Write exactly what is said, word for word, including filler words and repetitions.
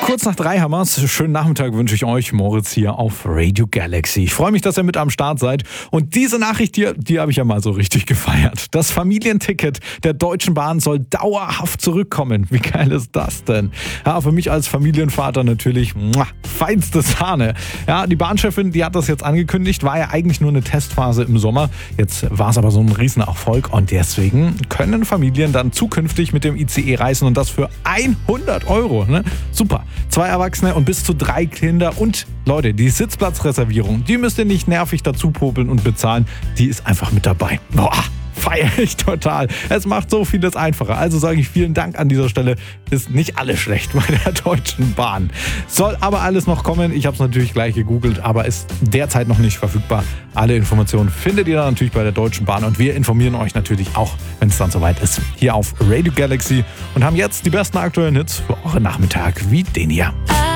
Kurz nach drei haben wir's. Schönen Nachmittag wünsche ich euch. Moritz hier auf Radio Galaxy. Ich freue mich, dass ihr mit am Start seid. Und diese Nachricht hier, die habe ich ja mal so richtig gefeiert. Das Familienticket der Deutschen Bahn soll dauerhaft zurückkommen. Wie geil ist das denn? Ja, für mich als Familienvater natürlich muah, feinste Sahne. Ja, die Bahnchefin, die hat das jetzt angekündigt. War ja eigentlich nur eine Testphase im Sommer. Jetzt war es aber so ein Riesenerfolg. Und deswegen können Familien dann zukünftig mit dem I C E reisen. Und das für hundert Euro. Ne? Super. Zwei Erwachsene und bis zu drei Kinder. Und Leute, die Sitzplatzreservierung, die müsst ihr nicht nervig dazu popeln und bezahlen. Die ist einfach mit dabei. Boah, feiere ich total. Es macht so vieles einfacher. Also sage ich vielen Dank an dieser Stelle. Ist nicht alles schlecht bei der Deutschen Bahn. Soll aber alles noch kommen. Ich habe es natürlich gleich gegoogelt, aber ist derzeit noch nicht verfügbar. Alle Informationen findet ihr dann natürlich bei der Deutschen Bahn. Und wir informieren euch natürlich auch, wenn es dann soweit ist, hier auf Radio Galaxy. Und haben jetzt die besten aktuellen Hits für euren Nachmittag wie den hier.